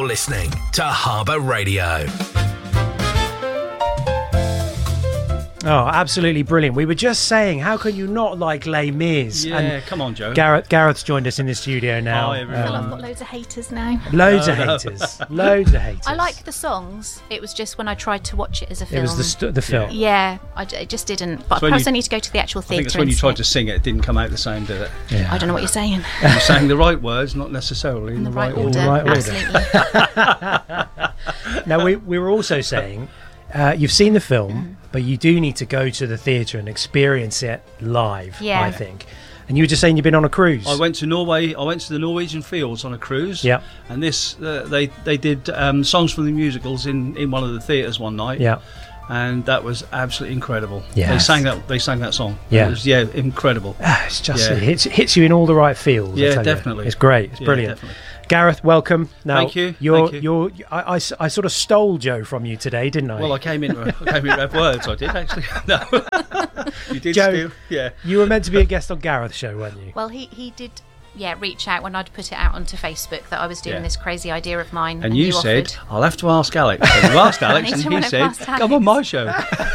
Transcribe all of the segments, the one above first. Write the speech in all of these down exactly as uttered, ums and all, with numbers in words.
You're listening to Harbour Radio. Oh, absolutely brilliant. We were just saying, how can you not like Les Mis? Yeah, and come on, Joe. Gareth, Gareth's joined us in the studio now. Hi, everyone. I feel like I've got loads of haters now. Loads No, of no. haters. Loads of haters. I like the songs. It was just when I tried to watch it as a film. It was the, st- the film. Yeah, I, d- it just didn't. But It's when perhaps you- I need to go to the actual I think theatre. it's when you tried to instead. sing it, it didn't come out the same, did it? Yeah. I don't know what you're saying. You're saying the right words, not necessarily in, In the right order. order. the right order. Absolutely. Now, we, we were also saying, uh, you've seen the film, but you do need to go to the theatre and experience it live, Yeah. I think. And you were just saying you've been on a cruise. I went to Norway. I went to the Norwegian fields on a cruise. Yeah. And this, uh, they they did um, songs from the musicals in, in one of the theatres one night. Yeah. And that was absolutely incredible. Yeah. They sang that. They sang that song. Yeah. It was, yeah, incredible. Ah, it's just, Yeah. it hits, it hits you in all the right feels. I Yeah, tell you. definitely. It's great. It's Yeah, brilliant. definitely. Gareth, welcome. Now, Thank you, You're, thank you. You're, I, I s- I sort of stole Joe from you today, didn't I? Well, I came in. I came in with words. I did actually. No. You did Joe, steal. Yeah. You were meant to be a guest on Gareth's show, weren't you? Well, he, he did, yeah, reach out when I'd put it out onto Facebook that I was doing Yeah. this crazy idea of mine. And you said, offered. I'll have to ask Alex. And you asked Alex, I and need to he run it said, past come on my show.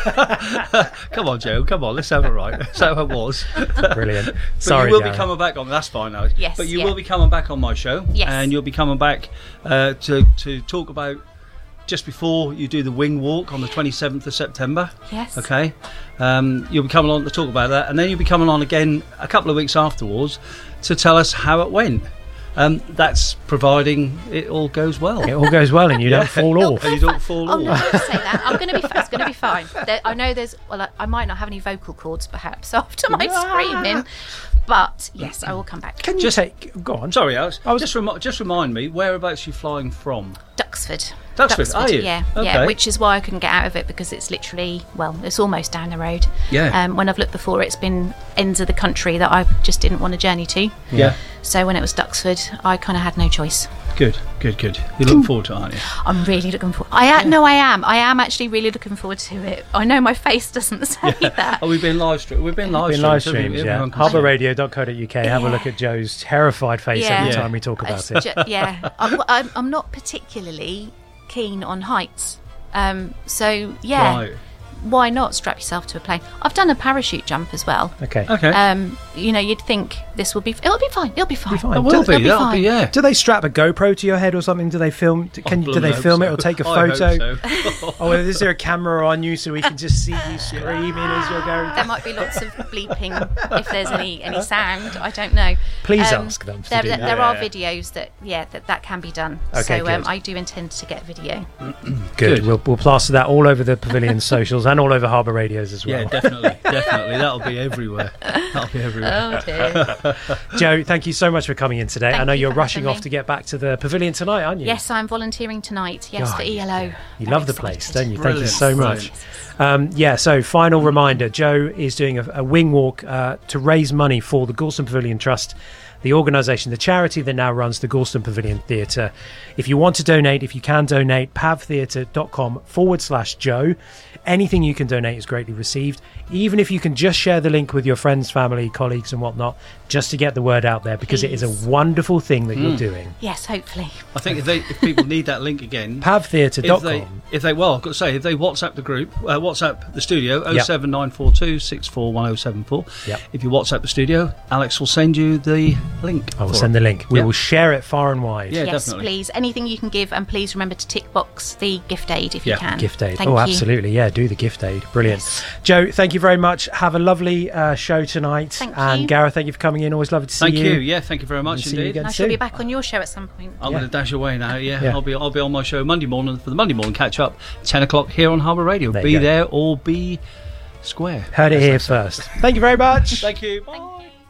Come on, Joe, come on, let's have it right. That's how it was. Brilliant. But Sorry, you will Gareth. be coming back on, that's fine now. Yes, But you yeah. will be coming back on my show. Yes. And you'll be coming back uh, to, to talk about just before you do the wing walk on the twenty-seventh of September. Yes. Okay. Um, you'll be coming on to talk about that. And then you'll be coming on again a couple of weeks afterwards to tell us how it went. Um, that's providing it all goes well. It all goes well and you Yeah. don't fall off. And you don't fall Oh off. no! Don't say that. I'm going to be. It's going to be fine. There, I know there's. Well, I, I might not have any vocal cords, perhaps after my screaming, but yes, I will come back. Can you Just- take... Go on. I'm sorry, Alex. I was- just, remi- just remind me, whereabouts are you flying from? Duxford. Duxford, are you? Yeah, Okay. yeah. Which is why I couldn't get out of it because it's literally, well, it's almost down the road. Yeah. Um, when I've looked before, it's been ends of the country that I just didn't want to journey to. Yeah. So when it was Duxford, I kind of had no choice. Good, good, good. You're looking forward to it, aren't you? I'm really looking forward. I am. No, I am. I am actually really looking forward to it. I know my face doesn't say that. Oh, we've been live streamed. We've been live Been streamed. live haven't we? streams, yeah. Everyone can see harbour it. radio dot co dot uk. Have a Yeah. look at Joe's terrified face Yeah. every Yeah. time we talk about It's it. ju- yeah, I'm, I'm, I'm not particularly keen on heights. Um, so yeah, Right. why not strap yourself to a plane? I've done a parachute jump as well. Okay. Okay. Um, you know, you'd think this will be. It'll be fine. It'll be fine. fine. That will It'll be. be That'll fine. be, yeah. Do they strap a GoPro to your head or something? Do they film? Do, can, I do they hope film it so. or take a I hope photo? so. Oh, is there a camera on you so we can just see you screaming as you're going? There might be lots of bleeping if there's any any sound. I don't know. Please Um, ask them to there do there, that. there Yeah, are yeah. videos that yeah that, that can be done. Okay, so um, good. I do intend to get video. Good. Good. We'll, we'll plaster that all over the pavilion socials and all over Harbour Radios as well. Yeah, definitely, definitely. That'll be everywhere. That'll be everywhere. Oh dear. Joe, thank you so much for coming in today. I Thank know you you're for rushing having off me. to get back to the pavilion tonight, aren't you? Yes, I'm volunteering tonight. Yes, God, for E L O. You Very love the excited. place, don't you? Thank you Brilliant, so much. brilliant. Um, yeah, so final reminder, Joe is doing a, a wing walk uh, to raise money for the Gorleston Pavilion Trust, the organisation, the charity that now runs the Gorleston Pavilion Theatre. If you want to donate, if you can donate, pavtheatre.com forward slash Joe. Anything you can donate is greatly received. Even if you can just share the link with your friends, family, colleagues and whatnot, just to get the word out there, because it is Please. a wonderful thing that you're Mm. doing. Yes, hopefully. I think if they, if people need that link again, pavtheatre if dot they, com. if they, well, I've got to say, if they WhatsApp the group, uh, WhatsApp the studio, oh Yep. seven nine four two six four one oh seven four. Yep. If you WhatsApp the studio, Alex will send you the link. I will for send it. the link. We Yeah. will share it far and wide. Yeah, yes, definitely. please. Anything you can give, and please remember to tick box the gift aid if Yeah, you can. Gift aid. Thank oh, you. absolutely. Yeah, do the gift aid. Brilliant. Yes. Joe, thank you very much. Have a lovely uh, show tonight. Thank and you. Gareth, thank you for coming in. Always lovely to see Thank you. you. Yeah, thank you very much And see you indeed. again I shall be soon. back on your show at some point. I'm Yeah. going to dash away now. Yeah, Yeah. I'll be I'll be on my show Monday morning for the Monday morning catch up, ten o'clock here on Harbour Radio. There be you go. there or be square. Heard it here first. Thank you very much. Thank you. Bye.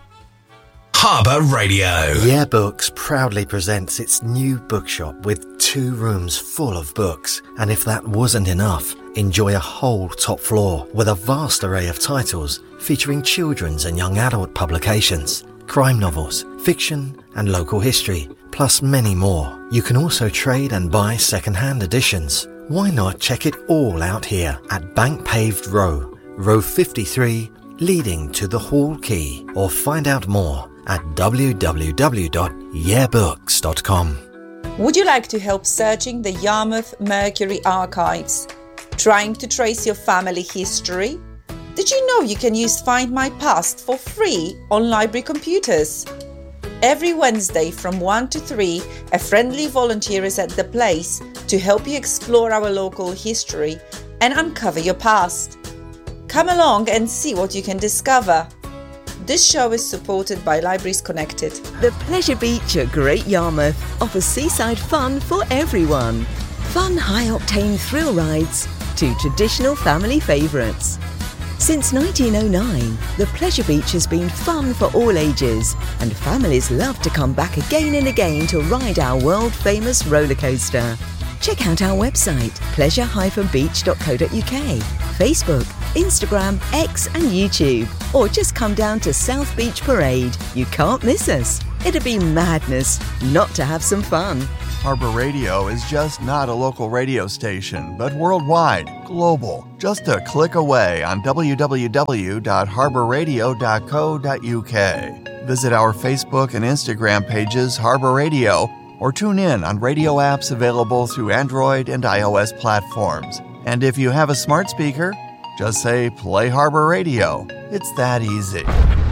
Harbour Radio. Yeah Books proudly presents its new bookshop with two rooms full of books. And if that wasn't enough, enjoy a whole top floor with a vast array of titles featuring children's and young adult publications, crime novels, fiction and local history, plus many more. You can also trade and buy second-hand editions. Why not check it all out here at Bank Paved Row, row fifty-three, leading to the Hall Quay, or find out more at w w w dot yeah books dot com. Would you like to help searching the Yarmouth Mercury archives? Trying to trace your family history? Did you know you can use Find My Past for free on library computers? Every Wednesday from one to three, a friendly volunteer is at the place to help you explore our local history and uncover your past. Come along and see what you can discover. This show is supported by Libraries Connected. The Pleasure Beach at Great Yarmouth offers seaside fun for everyone. Fun high-octane thrill rides to traditional family favourites. Since nineteen oh nine, the Pleasure Beach has been fun for all ages, and families love to come back again and again to ride our world-famous roller coaster. Check out our website, pleasure dash beach dot co dot uk, Facebook, Instagram, X and YouTube, or just come down to South Beach Parade. You can't miss us. It'd be madness not to have some fun. Harbour Radio is just not a local radio station, but worldwide, global. Just a click away on w w w dot harbour radio dot co dot uk. Visit our Facebook and Instagram pages, Harbour Radio, or tune in on radio apps available through Android and iOS platforms. And if you have a smart speaker, just say, play Harbour Radio. It's that easy.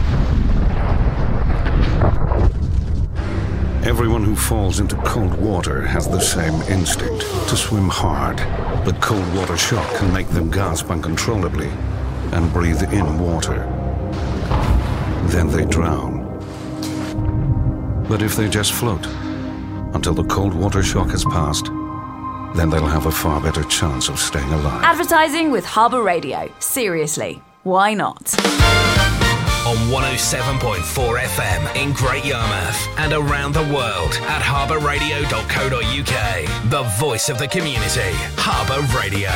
Everyone who falls into cold water has the same instinct, to swim hard. But cold water shock can make them gasp uncontrollably and breathe in water. Then they drown. But if they just float until the cold water shock has passed, then they'll have a far better chance of staying alive. Advertising with Harbour Radio. Seriously, why not? On one oh seven point four F M in Great Yarmouth and around the world at harbour radio dot co dot uk. The voice of the community, Harbour Radio.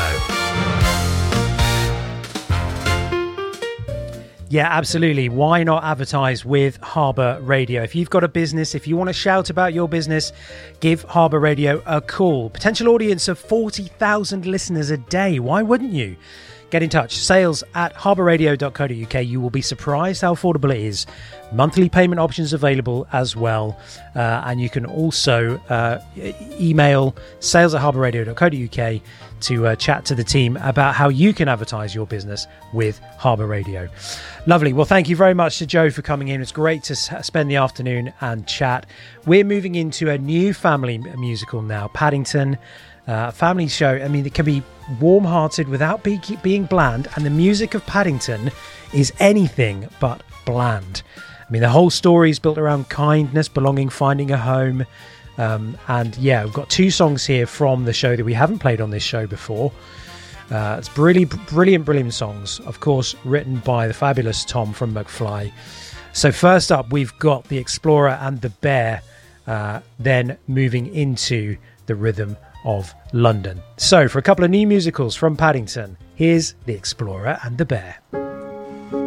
Yeah, absolutely. Why not advertise with Harbour Radio? If you've got a business, if you want to shout about your business, give Harbour Radio a call. Potential audience of forty thousand listeners a day. Why wouldn't you? Get in touch. Sales at harbour radio dot co dot uk. You will be surprised how affordable it is. Monthly payment options available as well. Uh, and you can also uh, email sales at harbour radio dot co dot uk to uh, chat to the team about how you can advertise your business with Harbour Radio. Lovely. Well, thank you very much to Joe for coming in. It's great to s- spend the afternoon and chat. We're moving into a new family musical now, Paddington. Uh, family show. I mean, it can be warm-hearted without be- being bland, and the music of Paddington is anything but bland. I mean, the whole story is built around kindness, belonging, finding a home. Um, and yeah, we've got two songs here from the show that we haven't played on this show before. Uh, it's really brilliant, brilliant songs, of course, written by the fabulous Tom from McFly. So first up, we've got The Explorer and the Bear, uh, then moving into the rhythm of London. So for a couple of new musicals from Paddington, here's The Explorer and the Bear.